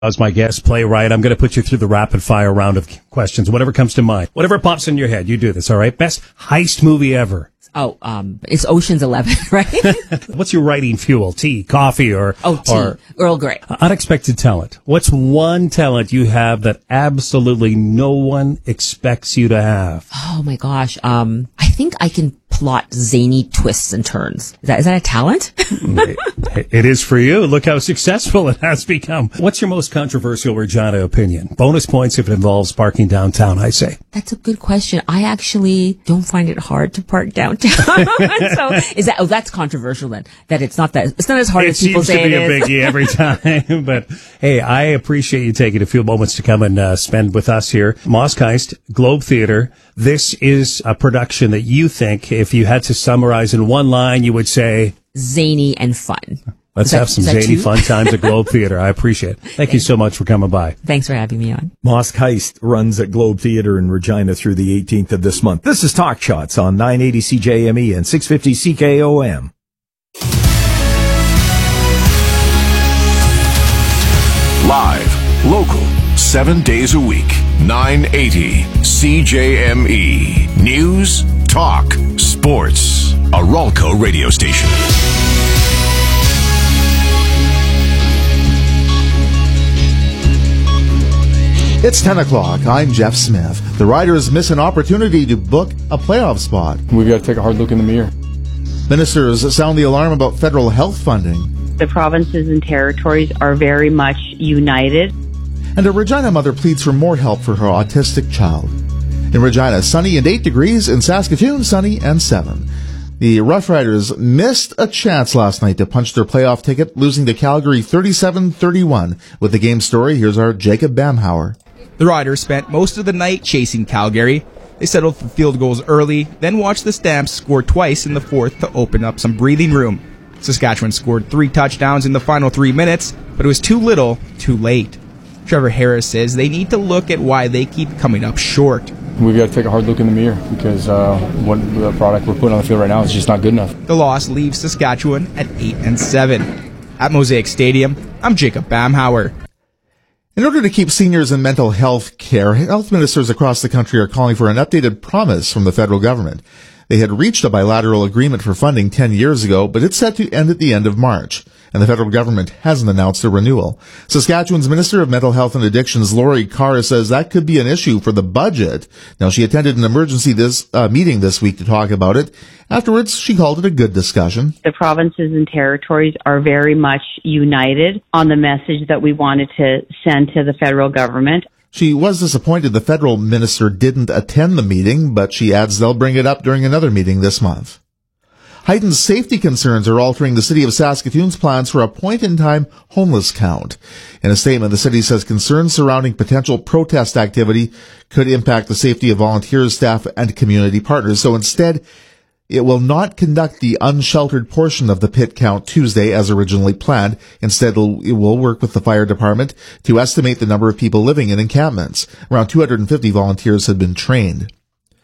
As my guest playwright, I'm going to put you through the rapid fire round of questions. Whatever comes to mind. Whatever pops in your head, you do this, all right? Best heist movie ever. Oh, it's Ocean's 11, right? What's your writing fuel? Tea, coffee, or... tea. Earl Grey. Unexpected talent. What's one talent you have that absolutely no one expects you to have? Oh my gosh. I think I can plot zany twists and turns. Is that a talent? It is for you. Look how successful it has become. What's your most controversial Regina opinion? Bonus points if it involves parking downtown, I say. That's a good question. I actually don't find it hard to park downtown. So that's controversial then. That it's not as hard as people say it is. It seems to be a biggie every time. But hey, I appreciate you taking a few moments to come and spend with us here. Moskeist, Globe Theatre. This is a production that you think, if you had to summarize in one line, you would say... zany and fun. Let's have some zany fun times at Globe Theatre. I appreciate it. Thank you so much for coming by. Thanks for having me on. Moskeist runs at Globe Theatre in Regina through the 18th of this month. This is Talk Shots on 980 CJME and 650 CKOM. Live, local, 7 days a week, 980 CJME. News, talk, sports. A Ralco radio station. It's 10 o'clock. I'm Jeff Smith. The Riders miss an opportunity to book a playoff spot. We've got to take a hard look in the mirror. Ministers sound the alarm about federal health funding. The provinces and territories are very much united. And a Regina mother pleads for more help for her autistic child. In Regina, sunny and 8 degrees. In Saskatoon, sunny and 7. The Rough Riders missed a chance last night to punch their playoff ticket, losing to Calgary 37-31. With the game story, here's our Jacob Bamhauer. The Riders spent most of the night chasing Calgary. They settled for field goals early, then watched the Stamps score twice in the fourth to open up some breathing room. Saskatchewan scored 3 touchdowns in the final 3 minutes, but it was too little, too late. Trevor Harris says they need to look at why they keep coming up short. We've got to take a hard look in the mirror because what the product we're putting on the field right now is just not good enough. The loss leaves Saskatchewan at 8-7. At Mosaic Stadium, I'm Jacob Bamhauer. In order to keep seniors in mental health care, health ministers across the country are calling for an updated promise from the federal government. They had reached a bilateral agreement for funding 10 years ago, but it's set to end at the end of March, and the federal government hasn't announced a renewal. Saskatchewan's Minister of Mental Health and Addictions, Lori Carr, says that could be an issue for the budget. Now, she attended an emergency meeting this week to talk about it. Afterwards, she called it a good discussion. The provinces and territories are very much united on the message that we wanted to send to the federal government. She was disappointed the federal minister didn't attend the meeting, but she adds they'll bring it up during another meeting this month. Heightened safety concerns are altering the city of Saskatoon's plans for a point-in-time homeless count. In a statement, the city says concerns surrounding potential protest activity could impact the safety of volunteers, staff, and community partners. So instead, it will not conduct the unsheltered portion of the pit count Tuesday as originally planned. Instead, it will work with the fire department to estimate the number of people living in encampments. Around 250 volunteers have been trained.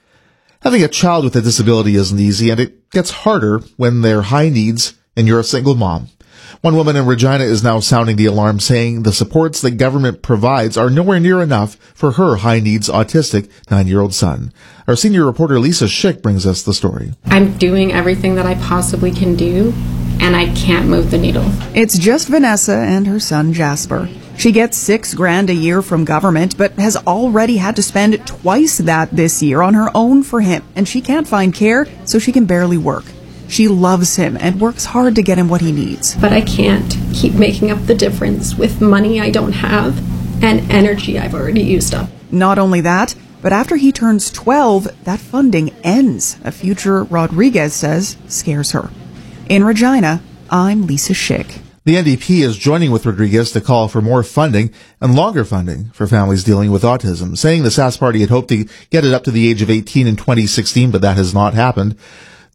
Having a child with a disability isn't easy, and it gets harder when they're high needs and you're a single mom. One woman in Regina is now sounding the alarm, saying the supports that government provides are nowhere near enough for her high-needs autistic 9-year-old son. Our senior reporter Lisa Schick brings us the story. I'm doing everything that I possibly can do, and I can't move the needle. It's just Vanessa and her son Jasper. She gets $6,000 a year from government, but has already had to spend twice that this year on her own for him, and she can't find care, so she can barely work. She loves him and works hard to get him what he needs. But I can't keep making up the difference with money I don't have and energy I've already used up. Not only that, but after he turns 12, that funding ends. A future Rodriguez says scares her. In Regina, I'm Lisa Schick. The NDP is joining with Rodriguez to call for more funding and longer funding for families dealing with autism, saying the Sask Party had hoped to get it up to the age of 18 in 2016, but that has not happened.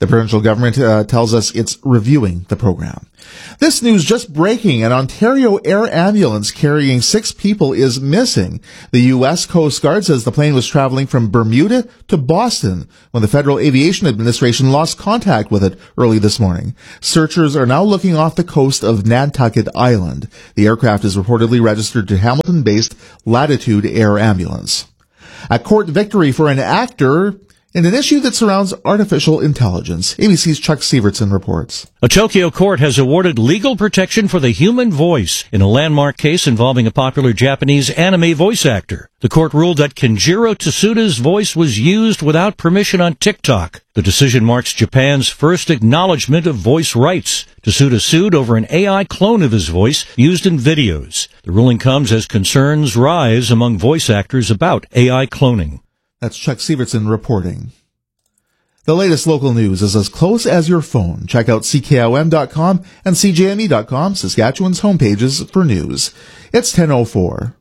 The provincial government tells us it's reviewing the program. This news just breaking. An Ontario air ambulance carrying 6 people is missing. The U.S. Coast Guard says the plane was traveling from Bermuda to Boston when the Federal Aviation Administration lost contact with it early this morning. Searchers are now looking off the coast of Nantucket Island. The aircraft is reportedly registered to Hamilton-based Latitude Air Ambulance. A court victory for an actor in an issue that surrounds artificial intelligence. ABC's Chuck Sievertson reports. A Tokyo court has awarded legal protection for the human voice in a landmark case involving a popular Japanese anime voice actor. The court ruled that Kenjiro Tsuda's voice was used without permission on TikTok. The decision marks Japan's first acknowledgement of voice rights. Tsuda sued over an AI clone of his voice used in videos. The ruling comes as concerns rise among voice actors about AI cloning. That's Chuck Sievertson reporting. The latest local news is as close as your phone. Check out CKOM.com and CJME.com, Saskatchewan's homepages for news. It's 10:04.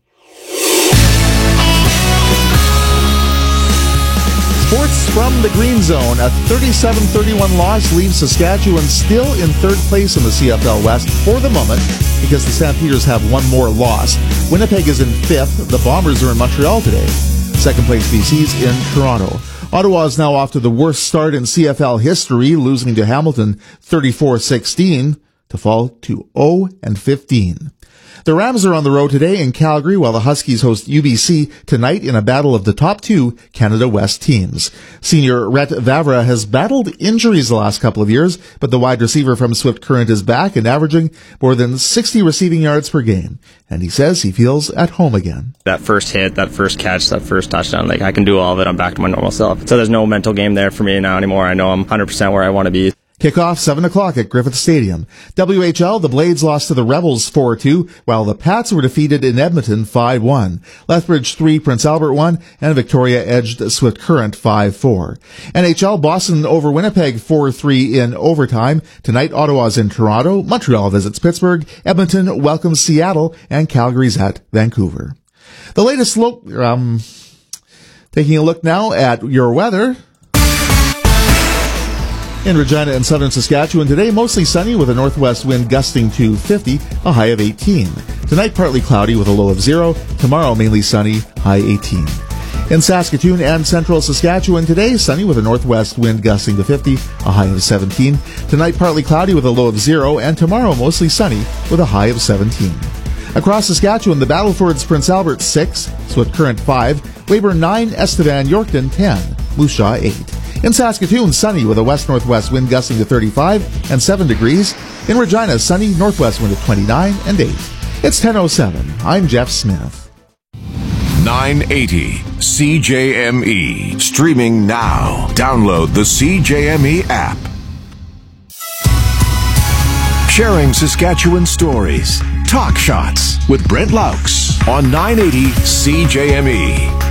Sports from the Green Zone. A 37-31 loss leaves Saskatchewan still in third place in the CFL West for the moment because the Stampeders have one more loss. Winnipeg is in fifth. The Bombers are in Montreal today. Second place BC's in Toronto. Ottawa is now off to the worst start in CFL history, losing to Hamilton 34-16 to fall to 0-15. The Rams are on the road today in Calgary, while the Huskies host UBC tonight in a battle of the top 2 Canada West teams. Senior Rhett Vavra has battled injuries the last couple of years, but the wide receiver from Swift Current is back and averaging more than 60 receiving yards per game. And he says he feels at home again. That first hit, that first catch, that first touchdown, I can do all of it. I'm back to my normal self. So there's no mental game there for me now anymore. I know I'm 100% where I want to be. Kickoff 7 o'clock at Griffith Stadium. WHL, the Blades lost to the Rebels 4-2, while the Pats were defeated in Edmonton 5-1. Lethbridge 3, Prince Albert 1, and Victoria edged Swift Current 5-4. NHL, Boston over Winnipeg 4-3 in overtime. Tonight, Ottawa's in Toronto, Montreal visits Pittsburgh, Edmonton welcomes Seattle, and Calgary's at Vancouver. The latest look, taking a look now at your weather. In Regina and southern Saskatchewan today, mostly sunny with a northwest wind gusting to 50, a high of 18. Tonight, partly cloudy with a low of 0. Tomorrow, mainly sunny, high 18. In Saskatoon and central Saskatchewan today, sunny with a northwest wind gusting to 50, a high of 17. Tonight, partly cloudy with a low of 0. And tomorrow, mostly sunny with a high of 17. Across Saskatchewan, the Battleford's Prince Albert 6, Swift Current 5, Weyburn 9, Estevan Yorkton 10, Moose Jaw 8. In Saskatoon, sunny with a west-northwest wind gusting to 35 and 7 degrees. In Regina, sunny northwest wind of 29 and 8. It's 10:07. I'm Jeff Smith. 980 CJME. Streaming now. Download the CJME app. Sharing Saskatchewan stories. Talk Shots with Brent Laux on 980 CJME.